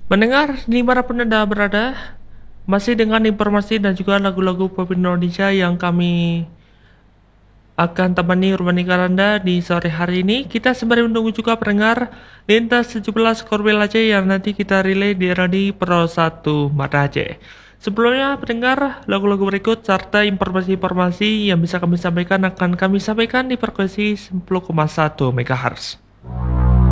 Mendengar dimanapun Anda berada, masih dengan informasi dan juga lagu-lagu pop Indonesia yang kami akan temani rumah Anda di sore hari ini. Kita sembari menunggu juga pendengar Lintas 17 Korwil Aceh yang nanti kita relay di Radio Pro 1 Mata Aceh. Sebelumnya pendengar, lagu-lagu berikut serta informasi-informasi yang bisa kami sampaikan akan kami sampaikan di frekuensi 10,1 MHz.